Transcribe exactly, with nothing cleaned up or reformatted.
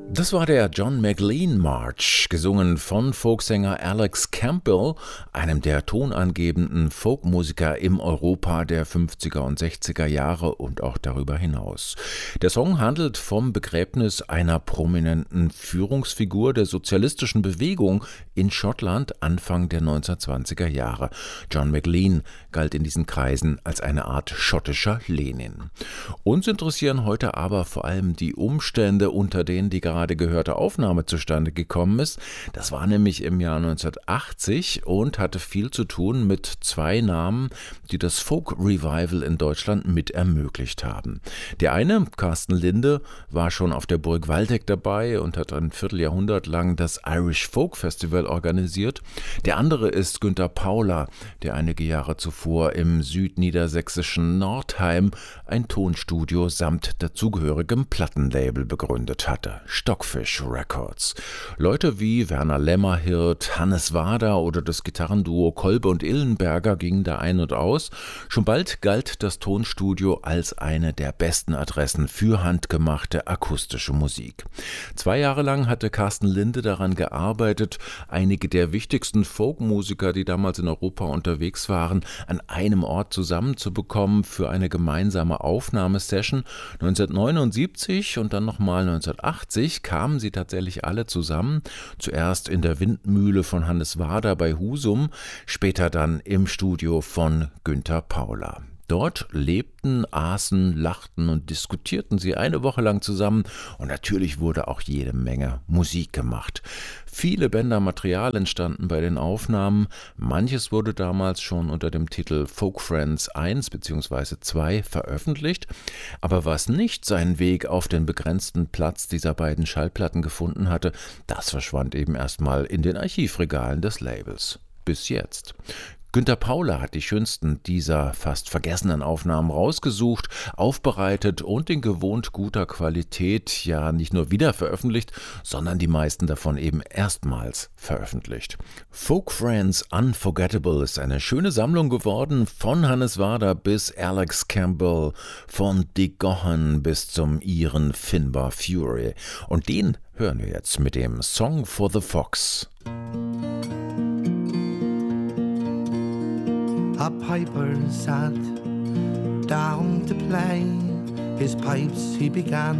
Das war der John McLean March, gesungen von Folksänger Alex Campbell, einem der tonangebenden Folkmusiker im Europa der fünfziger und sechziger Jahre und auch darüber hinaus. Der Song handelt vom Begräbnis einer prominenten Führungsfigur der sozialistischen Bewegung in Schottland Anfang der neunzehnhundertzwanziger Jahre. John McLean galt in diesen Kreisen als eine Art schottischer Lenin. Uns interessieren heute aber vor allem die Umstände, unter denen die gerade gehörte Aufnahme zustande gekommen ist. Das war nämlich im Jahr neunzehnhundertachtzig und hatte viel zu tun mit zwei Namen, die das Folk-Revival in Deutschland mit ermöglicht haben. Der eine, Carsten Linde, war schon auf der Burg Waldeck dabei und hat ein Vierteljahrhundert lang das Irish Folk Festival organisiert. Der andere ist Günther Pauler, der einige Jahre zuvor im südniedersächsischen Nordheim ein Tonstudio samt dazugehörigem Plattenlabel begründet hatte. Stockfish Records. Leute wie Werner Lämmerhirt, Hannes Wader oder das Gitarrenduo Kolbe und Illenberger gingen da ein und aus. Schon bald galt das Tonstudio als eine der besten Adressen für handgemachte akustische Musik. Zwei Jahre lang hatte Carsten Linde daran gearbeitet, einige der wichtigsten Folkmusiker, die damals in Europa unterwegs waren, an einem Ort zusammenzubekommen für eine gemeinsame Aufnahmesession. neunzehnhundertneunundsiebzig und dann nochmal neunzehnhundertachtzig kamen sie tatsächlich alle zusammen, zuerst in der Windmühle von Hannes Wader bei Husum, später dann im Studio von Günther Pauler. Dort lebten, aßen, lachten und diskutierten sie eine Woche lang zusammen und natürlich wurde auch jede Menge Musik gemacht. Viele Bänder Material entstanden bei den Aufnahmen, manches wurde damals schon unter dem Titel Folk Friends eins bzw. zwei veröffentlicht, aber was nicht seinen Weg auf den begrenzten Platz dieser beiden Schallplatten gefunden hatte, das verschwand eben erstmal in den Archivregalen des Labels. Bis jetzt. Günther Pauler hat die schönsten dieser fast vergessenen Aufnahmen rausgesucht, aufbereitet und in gewohnt guter Qualität ja nicht nur wieder veröffentlicht, sondern die meisten davon eben erstmals veröffentlicht. Folk Friends Unforgettable ist eine schöne Sammlung geworden, von Hannes Wader bis Alex Campbell, von Dick Gaughan bis zum Iren Finbar Fury. Und den hören wir jetzt mit dem Song for the Fox. A piper sat down to play, his pipes he began